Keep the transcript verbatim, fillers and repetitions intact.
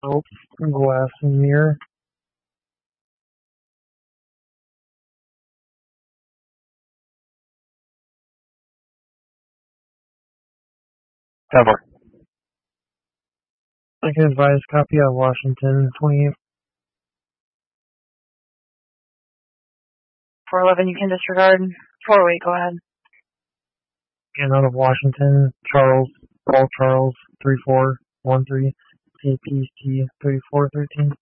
Oh, glass and mirror. Cover. I can advise copy out of Washington, twenty-eight. four eleven, you can disregard. four eight, go ahead. And out of Washington, Charles, Paul Charles, three four one three, C P C thirty-four thirteen.